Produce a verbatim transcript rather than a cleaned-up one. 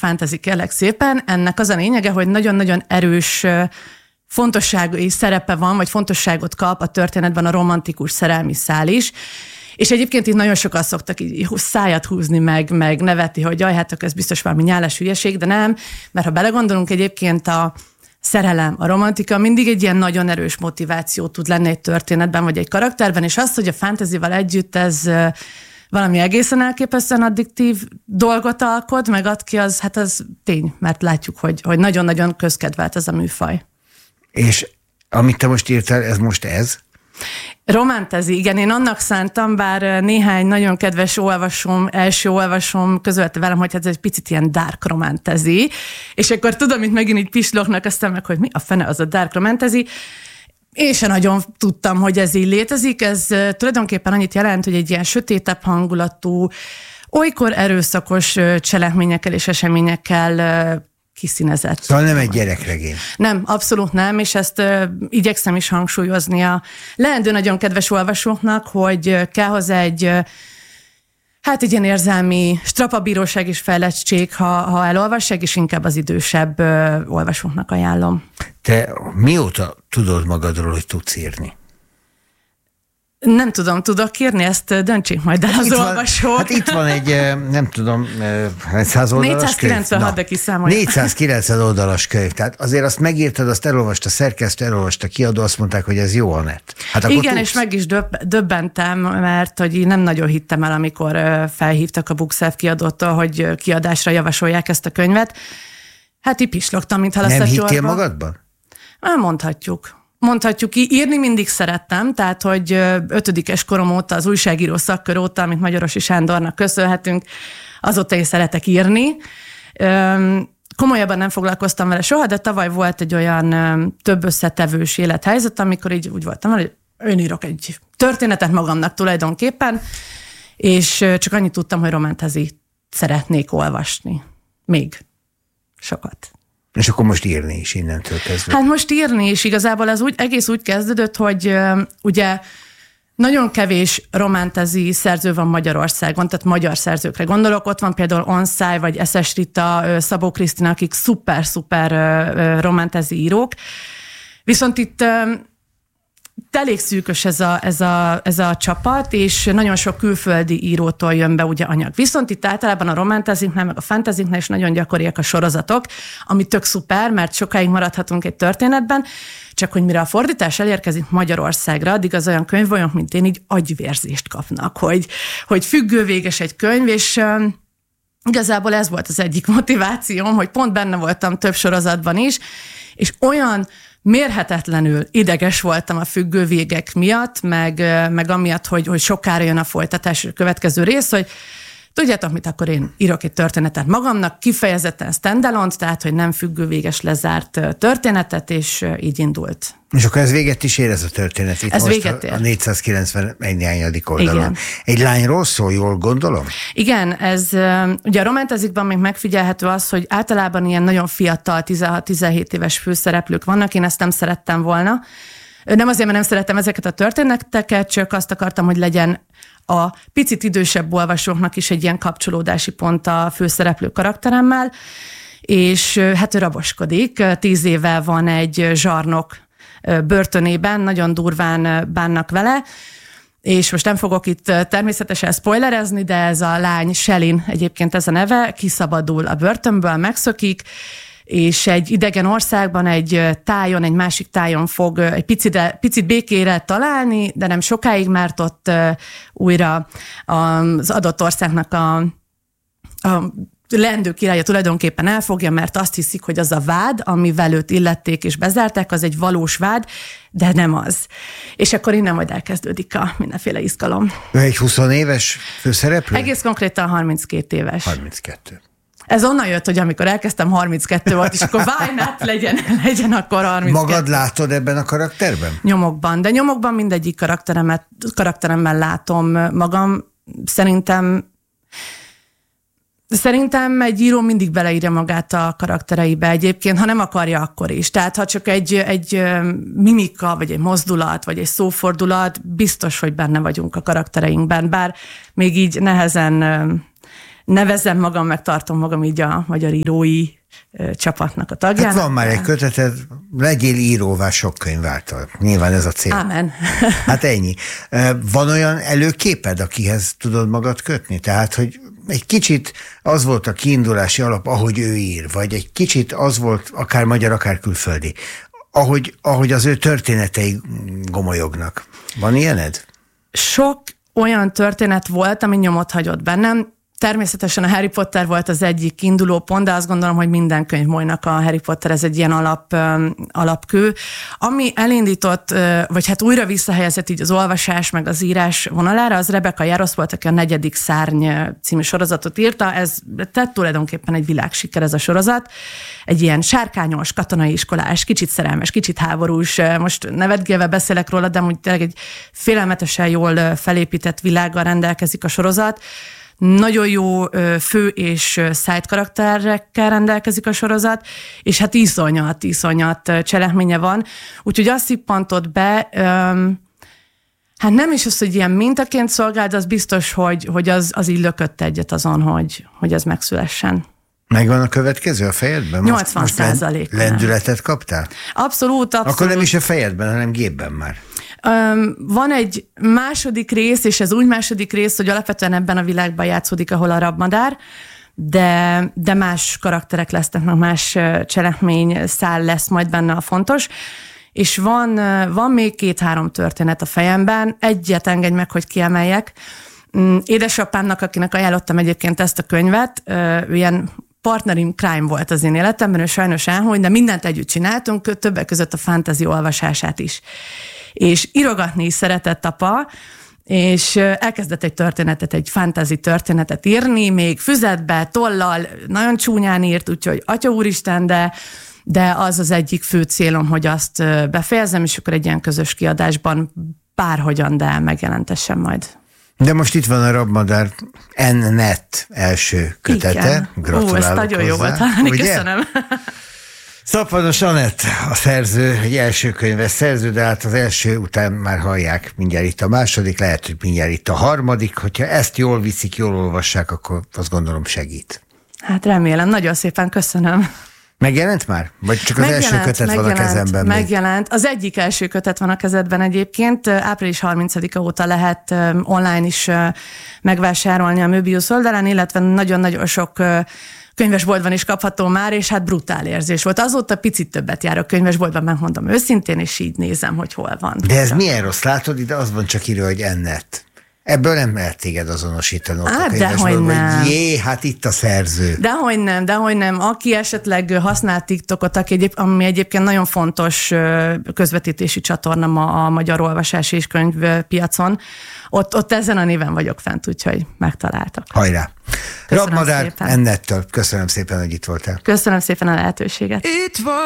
fantasy, kérlek szépen. Ennek az a lényege, hogy nagyon-nagyon erős fontosságú és szerepe van, vagy fontosságot kap a történetben a romantikus szerelmi szál is. És egyébként itt nagyon sokan szoktak így szájat húzni, meg, meg nevetni, hogy jaj, hát ez biztos valami nyálas hülyeség, de nem, mert ha belegondolunk, egyébként a szerelem, a romantika mindig egy ilyen nagyon erős motiváció tud lenni egy történetben, vagy egy karakterben, és az, hogy a fantasyval együtt ez valami egészen elképesztően addiktív dolgot alkot, meg ad ki, az, hát az tény, mert látjuk, hogy, hogy nagyon-nagyon közkedvelt ez a műfaj. És amit te most írtál, ez most ez? Romantasy, igen, én annak szántam, bár néhány nagyon kedves olvasom, első olvasom közölte velem, hogy ez egy picit ilyen dark romantasy, és akkor tudom, itt megint így pislognak, aztán meg, hogy mi a fene az a dark romantasy. Én sem nagyon tudtam, hogy ez így létezik, ez tulajdonképpen annyit jelent, hogy egy ilyen sötétebb hangulatú, olykor erőszakos cselekményekkel és eseményekkel kiszínezett. Szóval nem egy gyerekregény. Nem, abszolút nem, és ezt uh, igyekszem is hangsúlyozni a leendő nagyon kedves olvasóknak, hogy kell hozzá egy, uh, hát egy ilyen érzelmi strapabíróság és fejlettség, ha, ha elolvassák, és inkább az idősebb uh, olvasóknak ajánlom. Te mióta tudod magadról, hogy tudsz írni? Nem tudom, tudok írni, ezt döntsék majd el az itt olvasók. Van, hát itt van egy, nem tudom, száz oldalas négyszázkilencvenhat, de kiszámolja. négyszázkilencven oldalas könyv. Tehát azért azt megírtad, azt elolvasta szerkesztő, elolvasta kiadó, azt mondták, hogy ez jó, Anett. Hát igen, tudsz? És meg is döbb, döbbentem, mert hogy én nem nagyon hittem el, amikor felhívtak a Bookself kiadótól, hogy kiadásra javasolják ezt a könyvet. Hát így pislogtam, mintha lesz a Nem csorba. hittél magadban? Mondhatjuk. Mondhatjuk, írni mindig szerettem, tehát, hogy ötödikes korom óta, az újságíró szakkör óta, amit Magyarosi Sándornak köszönhetünk, azóta én szeretek írni. Komolyabban nem foglalkoztam vele soha, de tavaly volt egy olyan több összetevős élethelyzet, amikor így úgy voltam, hogy én írok egy történetet magamnak tulajdonképpen, és csak annyit tudtam, hogy romantasy szeretnék olvasni. Még sokat. És akkor most írni is innentől kezdve. Hát most írni is igazából ez úgy, egész úgy kezdődött, hogy uh, ugye nagyon kevés romantasy szerző van Magyarországon, tehát magyar szerzőkre gondolok. Ott van például Onszáj, vagy Eszes Rita, uh, Szabó Krisztina, akik szuper-szuper uh, romantasy írók. Viszont itt uh, elég szűkös ez a, ez, a, ez a csapat, és nagyon sok külföldi írótól jön be ugye anyag. Viszont itt általában a romantasy-knál, meg a fantasy-knál is nagyon gyakoriak a sorozatok, ami tök szuper, mert sokáig maradhatunk egy történetben, csak hogy mire a fordítás elérkezik Magyarországra, addig az olyan könyvbolyok, mint én, így agyvérzést kapnak, hogy, hogy függővéges egy könyv, és um, igazából ez volt az egyik motivációm, hogy pont benne voltam több sorozatban is, és olyan mérhetetlenül ideges voltam a függő végek miatt, meg, meg amiatt, hogy, hogy sokára jön a folytatás, a következő rész, hogy tudjátok mit, akkor én írok egy történetet magamnak, kifejezetten standalone, tehát, hogy nem függő véges lezárt történetet, és így indult. És akkor ez véget is ér ez a történet itt ez most véget ér. A négyszázkilencvenegy oldalon. Igen. Egy lányról szól, jól gondolom? Igen, ez ugye a romantasy-ban még megfigyelhető az, hogy általában ilyen nagyon fiatal, tizenhat-tizenhét éves főszereplők vannak, én ezt nem szerettem volna. Nem azért, mert nem szeretem ezeket a történeteket, csak azt akartam, hogy legyen a picit idősebb olvasóknak is egy ilyen kapcsolódási pont a főszereplő karakteremmel, és hát ő raboskodik, tíz éve van egy zsarnok börtönében, nagyon durván bánnak vele, és most nem fogok itt természetesen spoilerezni, de ez a lány, Shelin egyébként ez a neve, kiszabadul a börtönből, megszökik, és egy idegen országban, egy tájon, egy másik tájon fog egy picit, picit békére találni, de nem sokáig, mert ott újra az adott országnak a, a leendő királya tulajdonképpen elfogja, mert azt hiszik, hogy az a vád, amivel őt illették és bezárták, az egy valós vád, de nem az. És akkor innen majd elkezdődik a mindenféle izgalom. Ő egy húsz éves főszereplő? Egész konkrétan harminckét éves. harminckettő. Ez onnan jött, hogy amikor elkezdtem, harminckettő volt, és akkor why not legyen, legyen akkor harminckettő. Magad látod ebben a karakterben? Nyomokban, de nyomokban mindegyik karakteremet, karakteremmel látom magam. Szerintem Szerintem egy író mindig beleírja magát a karaktereibe egyébként, ha nem akarja, akkor is. Tehát ha csak egy, egy mimika, vagy egy mozdulat, vagy egy szófordulat, biztos, hogy benne vagyunk a karaktereinkben, bár még így nehezen nevezem magam, meg tartom magam így a magyar írói csapatnak a tagjának. Hát van már egy köteted, legyél íróvá sok könyv által. Nyilván ez a cél. Ámen. Hát ennyi. Van olyan előképed, akihez tudod magad kötni? Tehát, hogy egy kicsit az volt a kiindulási alap, ahogy ő ír, vagy egy kicsit az volt, akár magyar, akár külföldi, ahogy, ahogy az ő történetei gomolyognak. Van ilyened? Sok olyan történet volt, ami nyomot hagyott bennem. Természetesen a Harry Potter volt az egyik induló pont, de azt gondolom, hogy minden könyvmolynak a Harry Potter, ez egy ilyen alap, alapkő. Ami elindított, vagy hát újra visszahelyezett így az olvasás meg az írás vonalára, az Rebecca Yarros volt, aki a Negyedik szárny című sorozatot írta. Ez tett tulajdonképpen egy világsiker ez a sorozat. Egy ilyen sárkányos, katonai iskolás, kicsit szerelmes, kicsit háborús, most nevetgélve beszélek róla, de úgy tényleg egy félelmetesen jól felépített világgal rendelkezik a sorozat. Nagyon jó fő és side karakterekkel rendelkezik a sorozat, és hát iszonyat, iszonyat cselekménye van. Úgyhogy azt szippantott be, hát nem is az, hogy ilyen mintaként szolgál, de az biztos, hogy, hogy az, az így lökött egyet azon, hogy, hogy ez megszülessen. Megvan a következő a fejedben? Most, nyolcvan százalék. Most lendületet kaptál? Abszolút, abszolút. Akkor nem is a fejedben, hanem gépben már. Van egy második rész, és ez úgy második rész, hogy alapvetően ebben a világban játszódik, ahol a rabmadár, de, de más karakterek lesznek, meg más cselekmény szál lesz majd benne a fontos. És van, van még két-három történet a fejemben, egyet engedj meg, hogy kiemeljek. Édesapámnak, akinek ajánlottam egyébként ezt a könyvet, ő ilyen partnerim crime volt az én életemben, ő sajnos elhunyt, de mindent együtt csináltunk, többek között a fantasy olvasását is. És írogatni is szeretett apa, és elkezdett egy történetet, egy fantasy történetet írni, még füzetbe, tollal, nagyon csúnyán írt, úgyhogy atya úristen, de, de az az egyik fő célom, hogy azt befejezem, és akkor egy ilyen közös kiadásban bárhogyan, de megjelentessem majd. De most itt van a Rabmadár N-net első kötete. Igen. Gratulálok Ó, ez nagyon hozzá. jó volt hallani, Ugye? köszönöm. Szappanos Anett, a szerző, egy első könyves szerző, de hát az első után már hallják mindjárt itt a második, lehet, hogy mindjárt itt a harmadik. Hogyha ezt jól viszik, jól olvassák, akkor azt gondolom segít. Hát remélem, nagyon szépen köszönöm. Megjelent már? Vagy csak az megjelent, első kötet van a kezemben? Megjelent. Még? Az egyik első kötet van a kezedben egyébként. április harmincadika óta lehet online is megvásárolni a Möbius oldalán, illetve nagyon-nagyon sok könyvesboltban is kapható már, és hát brutál érzés volt. Azóta picit többet jár a könyvesboltban, megmondom őszintén, és így nézem, hogy hol van. De ez milyen rossz, látod? Ide az van csak írva, hogy N-net. Ebből nem lehet téged azonosítani. Á, dehogy nem. Jé, hát itt a szerző. Dehogy nem, dehogy nem. Aki esetleg használ TikTokot, aki egyéb, ami egyébként nagyon fontos közvetítési csatorna ma a magyar olvasási és könyvpiacon, ott, ott ezen a néven vagyok fent, úgyhogy megtaláltak. Hajrá! Rabmadár N-nettől. Köszönöm szépen, hogy itt voltál. Köszönöm szépen a lehetőséget. Itt vagy.